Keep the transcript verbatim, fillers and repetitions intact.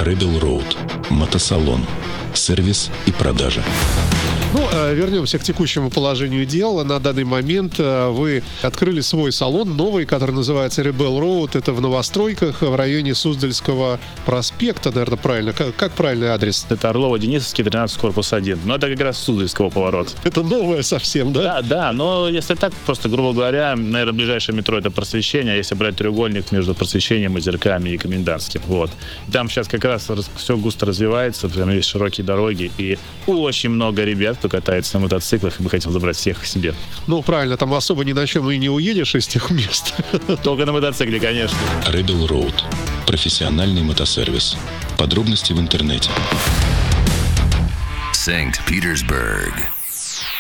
Rebel Road. Мотосалон. Сервис и продажа. Ну, вернемся к текущему положению дел. На данный момент вы открыли свой салон новый, который называется Rebel Road. Это в новостройках в районе Суздальского проспекта, наверное, правильно. Как, как правильный адрес? Это Орлова-Денисовский, тринадцать, корпус один. Но это как раз Суздальского поворота. Это новое совсем, да? Да, да, но если так, просто, грубо говоря, наверное, ближайшее метро — это Просвещение, а если брать треугольник между Просвещением, Озерками и Комендантским. Вот. Там сейчас как раз все густо развивается, прям есть широкие дороги, и очень много ребят, кто катается на мотоциклах, и мы хотим забрать всех к себе. Ну, правильно, там особо ни на чем и не уедешь из тех мест. Только на мотоцикле, конечно. Rebel Road. Профессиональный мотосервис. Подробности в интернете. Санкт-Петербург.